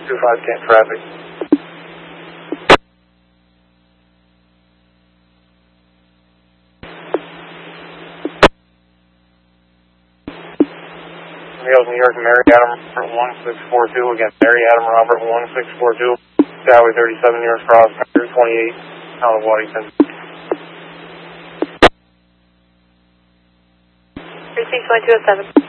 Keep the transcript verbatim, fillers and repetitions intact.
two five ten traffic. Meals New York, Mary Adam one six four two, again, Mary Adam Robert one six four two, Highway thirty-seven, New York Cross, twenty-eight, out of Waddington. three six one two oh seven.